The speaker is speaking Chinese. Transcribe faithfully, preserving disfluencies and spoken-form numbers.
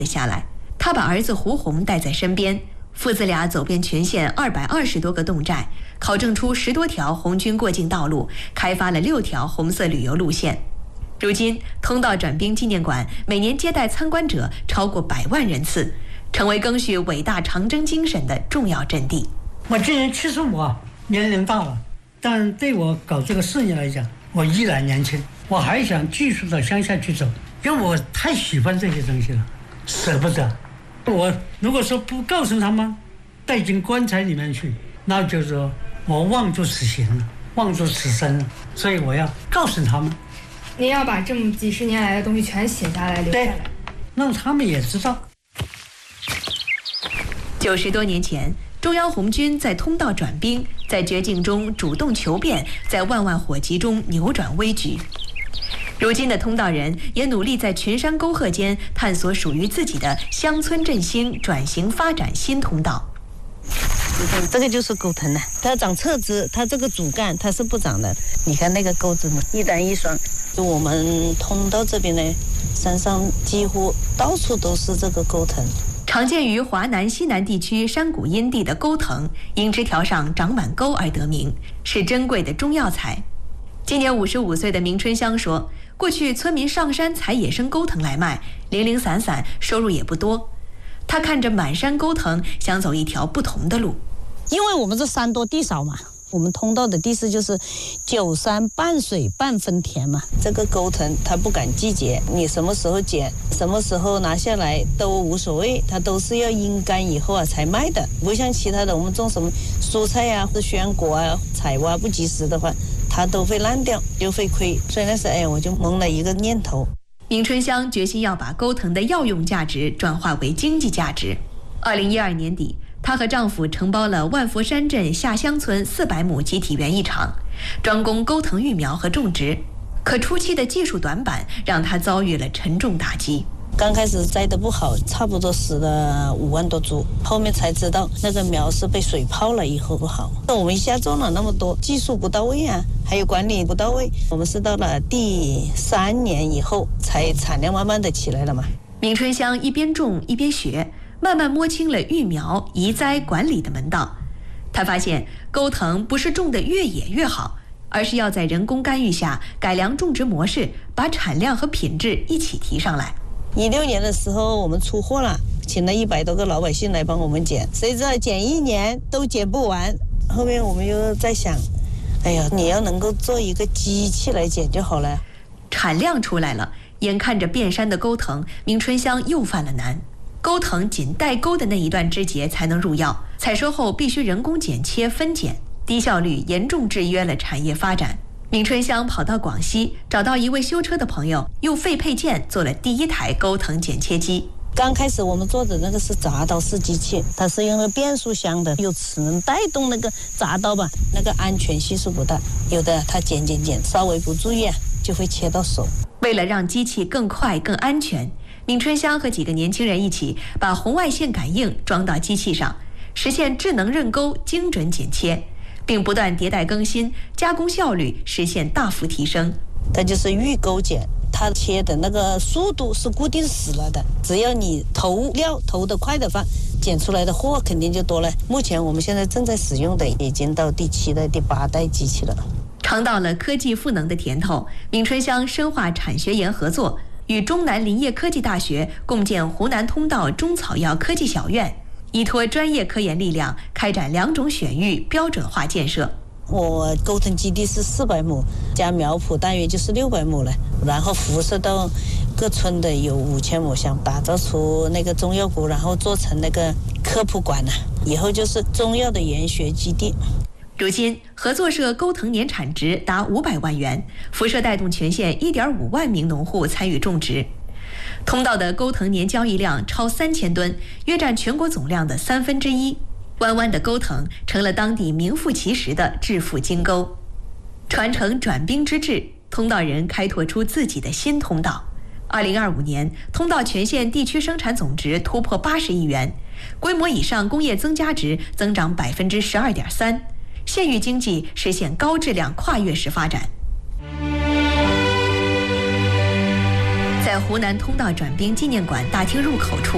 下来。他把儿子胡红带在身边，父子俩走遍全县二百二十多个侗寨，考证出十多条红军过境道路，开发了六条红色旅游路线。如今，通道转兵纪念馆每年接待参观者超过百万人次，成为赓续伟大长征精神的重要阵地。 我今年七十五啊，年龄大了，但对我搞这个事业来讲，我依然年轻，我还想继续到乡下去走，因为我太喜欢这些东西了，舍不得。我如果说不告诉他们，带进棺材里面去，那就是说我妄作此行了，妄作此生了，所以我要告诉他们。 您要把这么几十年来的东西全写下来留下来， 让他们也知道。 九十多年前，中央红军在通道转兵，在绝境中主动求变，在万万火急中扭转危局。如今的通道人也努力在群山沟壑间探索属于自己的乡村振兴、转型发展新通道。 这个就是沟藤了，它长侧枝，它这个主干它是不长的。你看那个钩子呢，一单一双。就我们通道这边呢，山上几乎到处都是这个钩藤。 常见于华南西南地区山谷阴地的钩藤，因枝条上长满钩而得名，是珍贵的中药材。今年五十五岁的明春香说，过去村民上山采野生钩藤来卖，零零散散，收入也不多。他看着满山钩藤，想走一条不同的路。 因为我们这山多地少嘛，我们通道的地势就是九山半水半分田嘛。这个钩藤它不赶季节，你什么时候剪，什么时候拿下来都无所谓，它都是要阴干以后啊才卖的。不像其他的，我们种什么蔬菜啊或者鲜果啊，采挖不及时的话，它都会烂掉，就会亏。所以那时候哎，我就萌了一个念头。 明春香决心要把钩藤的药用价值转化为经济价值。二零一二年底，她和丈夫承包了万佛山镇下乡村四百亩集体园艺场，专攻钩藤育苗和种植。可初期的技术短板让她遭遇了沉重打击。 刚开始栽得不好，差不多死了五万多株，后面才知道那个苗是被水泡了以后不好。那我们一下种了那么多，技术不到位啊，还有管理不到位。我们是到了第三年以后，才产量慢慢的起来了嘛。 明春香一边种一边学，慢慢摸清了育苗、移栽、管理的门道。她发现钩藤不是种得越野越好，而是要在人工干预下改良种植模式，把产量和品质一起提上来。 一六年的时候我们出货了，请了一百多个老百姓来帮我们剪，谁知道剪一年都剪不完。后面我们又在想，哎呀，你要能够做一个机器来剪就好了。 产量出来了，眼看着遍山的钩藤，明春香又犯了难。钩藤仅带钩的那一段枝节才能入药，采收后必须人工剪切分拣，低效率严重制约了产业发展。明春香跑到广西，找到一位修车的朋友，用废配件做了第一台钩藤剪切机。 刚开始我们做的那个是铡刀式机器，它是用了变速箱的，有齿轮带动那个铡刀吧，那个安全系数不大，有的它剪剪剪稍微不注意啊，就会切到手。 为了让机器更快更安全，明春香和几个年轻人一起把红外线感应装到机器上，实现智能刃钩精准剪切，并不断迭代更新，加工效率实现大幅提升。 它就是预钩剪，它切的那个速度是固定死了的，只要你投料投得快的话，剪出来的货肯定就多了。目前我们现在正在使用的已经到第七代、第八代机器了。 尝到了科技赋能的甜头，明春香深化产学研合作，与中南林业科技大学共建湖南通道中草药科技小院，依托专业科研力量，开展两种选育标准化建设。 我钩藤基地是四百亩，加苗圃大约就是六百亩了，然后辐射到各村的有五千亩，想打造出那个中药股，然后做成那个科普馆呢、啊，以后就是中药的研学基地。 如今，合作社钩藤年产值达五百万元，辐射带动全县一点五万名农户参与种植。通道的钩藤年交易量超三千吨，约占全国总量的三分之一。弯弯的钩藤成了当地名副其实的致富金钩。传承转兵之志，通道人开拓出自己的新通道。二零二五年，通道全县地区生产总值突破八十亿元，规模以上工业增加值增长百分之十二点三，县域经济实现高质量跨越式发展。在湖南通道转兵纪念馆大厅入口处，